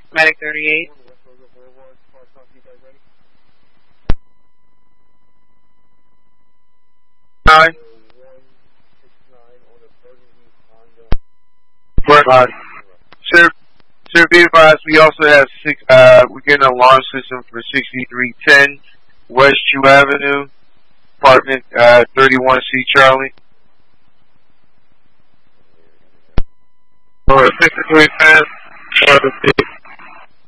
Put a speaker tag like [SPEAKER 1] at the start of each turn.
[SPEAKER 1] Medic 38. Nine. Sir, be advised, we also have we're getting an alarm system for 6310 West Chew Avenue, apartment 31C Charlie. 6310.